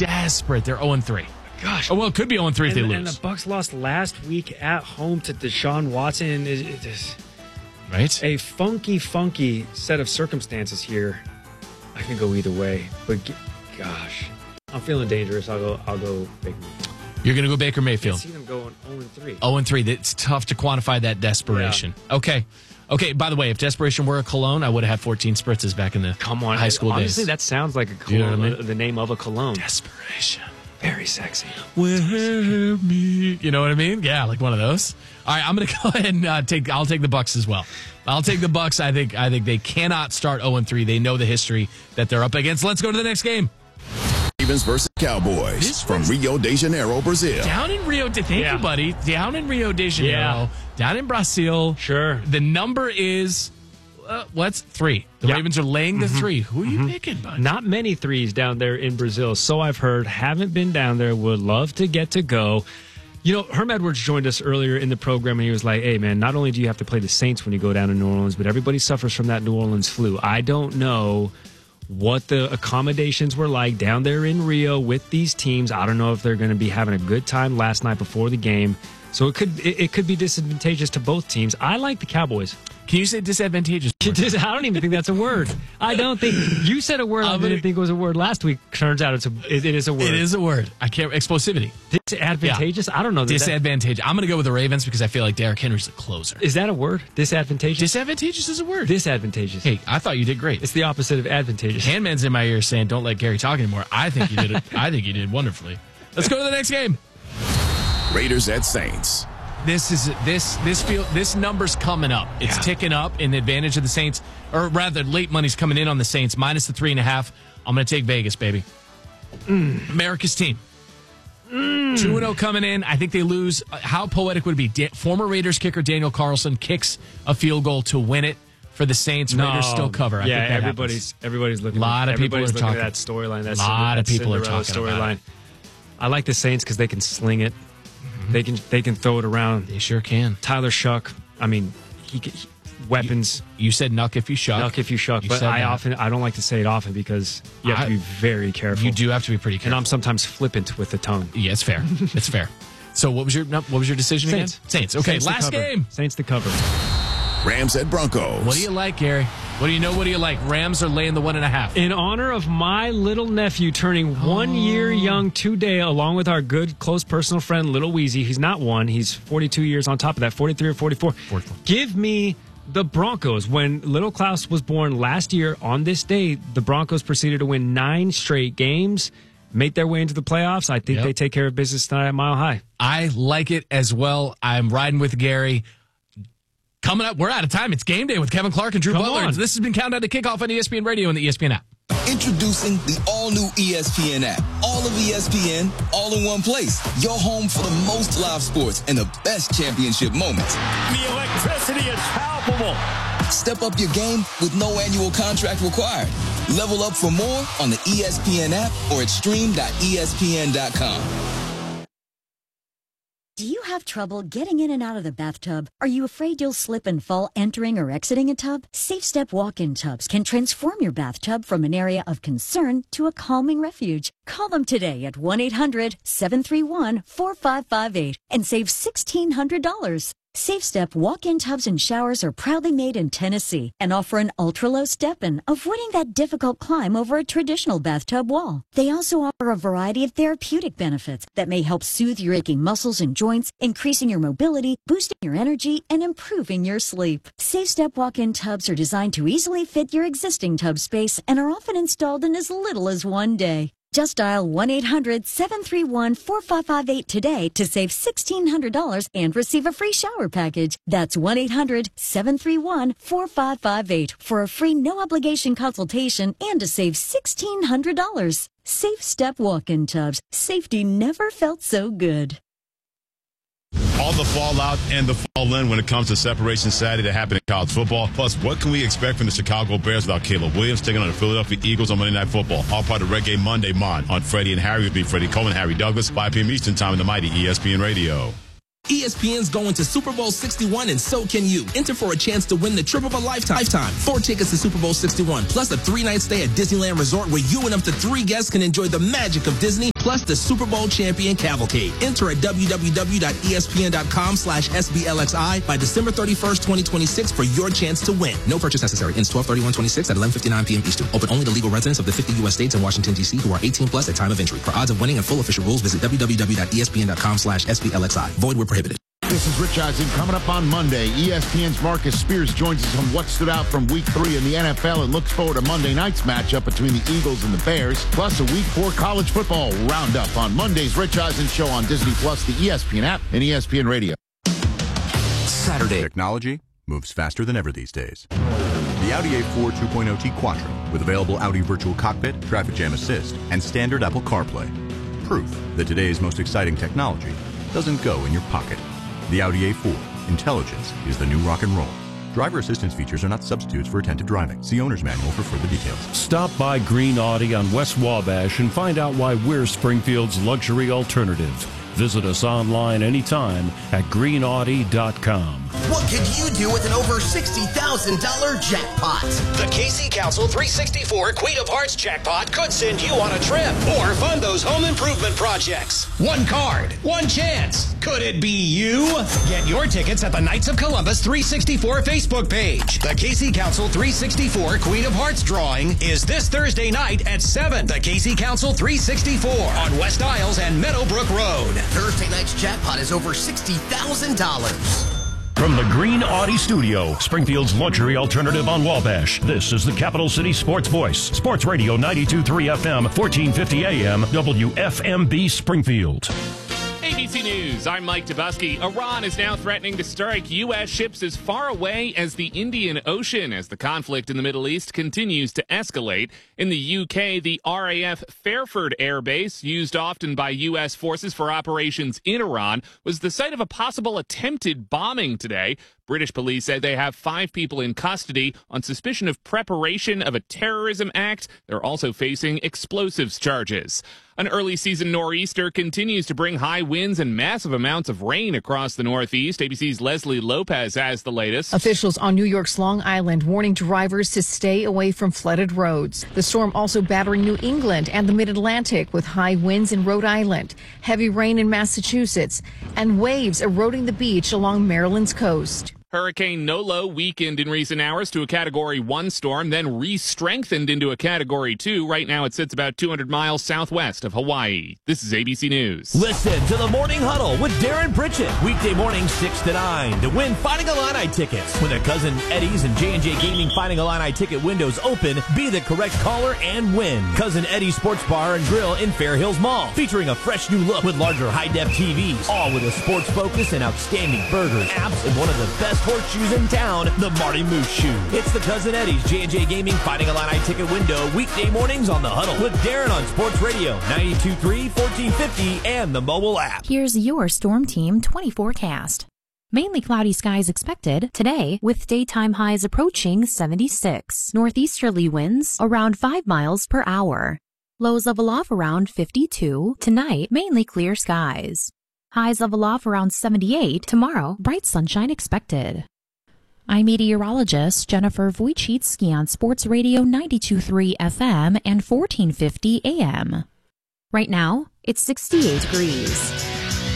desperate. They're 0-3. Gosh. Oh, well, it could be 0-3 if they lose. And the Bucs lost last week at home to Deshaun Watson. It is right? A funky set of circumstances here. I can go either way, but gosh, I'm feeling dangerous. I'll go Baker Mayfield. You're going to go Baker Mayfield. I see them going 0-3. 0-3. It's tough to quantify that desperation. Yeah. Okay, by the way, if desperation were a cologne, I would have had 14 spritzes back in the high school days. Honestly, that sounds like a cologne, you know what I mean? The name of a cologne. Desperation. Very sexy. Wear me. You know what I mean? Yeah, like one of those. All right, I'm going to go ahead and I'll take the Bucs as well. I'll take the Bucs. I think they cannot start 0-3. They know the history that they're up against. Let's go to the next game. Ravens versus Cowboys from Rio de Janeiro, Brazil. Down in Rio de Thank you, buddy. Down in Rio de Janeiro. Yeah. Down in Brazil. Sure. The number is what's 3? The Ravens are laying the 3. Who are you picking, bud? Not many threes down there in Brazil, so I've heard. Haven't been down there. Would love to get to go. You know, Herm Edwards joined us earlier in the program, and he was like, hey, man, not only do you have to play the Saints when you go down to New Orleans, but everybody suffers from that New Orleans flu. I don't know what the accommodations were like down there in Rio with these teams. I don't know if they're going to be having a good time last night before the game. So it could be disadvantageous to both teams. I like the Cowboys. Can you say disadvantageous? I don't even think that's a word. I don't think you said a word I didn't think it was a word last week. Turns out it is a word. It is a word. I can't. Explosivity. Disadvantageous? Yeah. I don't know. Disadvantageous. I'm going to go with the Ravens because I feel like Derrick Henry's the closer. Is that a word? Disadvantageous? Disadvantageous is a word. Disadvantageous. Hey, I thought you did great. It's the opposite of advantageous. Handman's in my ear saying, "Don't let Gary talk anymore." I think you did it. I think you did wonderfully. Let's go to the next game. Raiders at Saints. This number's coming up. It's ticking up in the advantage of the Saints, or rather, late money's coming in on the Saints. Minus the 3.5. I'm going to take Vegas, baby. America's team. 2-0 coming in. I think they lose. How poetic would it be? Former Raiders kicker Daniel Carlson kicks a field goal to win it for the Saints. Raiders still cover. I think everybody's looking. A lot of people are talking at that storyline. A lot of people are talking storyline. I like the Saints because they can sling it. They can throw it around. They sure can. Tyler Shuck. I mean, weapons. You said nuck if you shuck. Nuck if you shuck. But I don't like to say it often because you have to be very careful. You do have to be pretty careful. And I'm sometimes flippant with the tongue. Yeah, it's fair. It's fair. So what was your decision Saints. again? Saints. Okay, last game. Saints to cover. Rams at Broncos. What do you like, Gary? What do you like? Rams are laying the 1.5. In honor of my little nephew turning 1 year young today, along with our good, close personal friend, Little Weezy. He's not one. He's 42 years on top of that, 43 or 44. 44. Give me the Broncos. When Little Klaus was born last year on this day, the Broncos proceeded to win 9 straight games, make their way into the playoffs. I think they take care of business tonight at Mile High. I like it as well. I'm riding with Gary. Coming up, we're out of time. It's game day with Kevin Clark and Drew Butler. This has been Countdown to Kickoff on ESPN Radio and the ESPN app. Introducing the all-new ESPN app. All of ESPN, all in one place. Your home for the most live sports and the best championship moments. The electricity is palpable. Step up your game with no annual contract required. Level up for more on the ESPN app or at stream.espn.com. Do you have trouble getting in and out of the bathtub? Are you afraid you'll slip and fall entering or exiting a tub? Safe Step walk-in tubs can transform your bathtub from an area of concern to a calming refuge. Call them today at 1-800-731-4558 and save $1,600. Safe Step walk-in tubs and showers are proudly made in Tennessee and offer an ultra-low step-in, avoiding that difficult climb over a traditional bathtub wall. They also offer a variety of therapeutic benefits that may help soothe your aching muscles and joints, increasing your mobility, boosting your energy, and improving your sleep. Safe Step walk-in tubs are designed to easily fit your existing tub space and are often installed in as little as 1 day. Just dial 1-800-731-4558 today to save $1,600 and receive a free shower package. That's 1-800-731-4558 for a free no-obligation consultation and to save $1,600. Safe Step walk-in tubs. Safety never felt so good. All the fallout and the fall-in when it comes to Separation Saturday that happened in college football. Plus, what can we expect from the Chicago Bears without Caleb Williams taking on the Philadelphia Eagles on Monday Night Football? All part of Reggae Monday Mon on Freddie and Harry will be Freddie Coleman, Harry Douglas, 5 p.m. Eastern Time in the mighty ESPN Radio. ESPN's going to Super Bowl 61, and so can you. Enter for a chance to win the trip of a lifetime. 4 tickets to Super Bowl 61, plus a 3-night stay at Disneyland Resort where you and up to 3 guests can enjoy the magic of Disney plus the Super Bowl champion cavalcade. Enter at www.espn.com/SBLXI by December 31st, 2026 for your chance to win. No purchase necessary. Ends 12/31/26 at 11:59 p.m. Eastern. Open only to legal residents of the 50 U.S. states and Washington, D.C. who are 18 plus at time of entry. For odds of winning and full official rules, visit www.espn.com/SBLXI. Void where prohibited. This is Rich Eisen. Coming up on Monday, ESPN's Marcus Spears joins us on what stood out from Week 3 in the NFL and looks forward to Monday night's matchup between the Eagles and the Bears, plus a Week 4 college football roundup on Monday's Rich Eisen Show on Disney+, the ESPN app, and ESPN Radio. Saturday. Technology moves faster than ever these days. The Audi A4 2.0T Quattro with available Audi Virtual Cockpit, Traffic Jam Assist, and standard Apple CarPlay. Proof that today's most exciting technology doesn't go in your pocket. The Audi A4. Intelligence is the new rock and roll. Driver assistance features are not substitutes for attentive driving. See owner's manual for further details. Stop by Green Audi on West Wabash and find out why we're Springfield's luxury alternative. Visit us online anytime at greenaudi.com. What could you do with an over $60,000 jackpot? The KC Council 364 Queen of Hearts jackpot could send you on a trip or fund those home improvement projects. One card, one chance. Could it be you? Get your tickets at the Knights of Columbus 364 Facebook page. The KC Council 364 Queen of Hearts drawing is this Thursday night at 7. The KC Council 364 on West Isles and Meadowbrook Road. Thursday night's jackpot is over $60,000. From the Green Audi Studio, Springfield's luxury alternative on Wabash, this is the Capital City Sports Voice. Sports Radio 92.3 FM, 1450 AM, WFMB Springfield. ABC News, I'm Mike Dubusky. Iran is now threatening to strike U.S. ships as far away as the Indian Ocean as the conflict in the Middle East continues to escalate. In the U.K., the RAF Fairford Air Base, used often by U.S. forces for operations in Iran, was the site of a possible attempted bombing today. British police said they have 5 people in custody on suspicion of preparation of a terrorism act. They're also facing explosives charges. An early season nor'easter continues to bring high winds and massive amounts of rain across the Northeast. ABC's Leslie Lopez has the latest. Officials on New York's Long Island warning drivers to stay away from flooded roads. The storm also battering New England and the Mid-Atlantic with high winds in Rhode Island, heavy rain in Massachusetts, and waves eroding the beach along Maryland's coast. Hurricane Nolo weakened in recent hours to a Category 1 storm, then re-strengthened into a Category 2. Right now it sits about 200 miles southwest of Hawaii. This is ABC News. Listen to the Morning Huddle with Darren Pritchett. Weekday mornings 6 to 9 to win Fighting Illini tickets. When their cousin Eddie's and J&J Gaming Fighting Illini ticket windows open, be the correct caller and win. Cousin Eddie's Sports Bar and Grill in Fair Hills Mall, featuring a fresh new look with larger high-def TVs, all with a sports focus and outstanding burgers, apps, and one of the best horseshoes in town, the Marty Moose Shoe. It's the Cousin Eddie's J&J Gaming Fighting Illini ticket window, weekday mornings on The Huddle with Darren on Sports Radio 92.3, 1450, and the mobile app. Here's your Storm Team 20 forecast. Mainly cloudy skies expected today with daytime highs approaching 76. Northeasterly winds around 5 miles per hour. Lows level off around 52. Tonight, mainly clear skies. Highs level off around 78. Tomorrow, bright sunshine expected. I'm meteorologist Jennifer Wojcicki on Sports Radio 92.3 FM and 1450 AM. Right now, it's 68 degrees.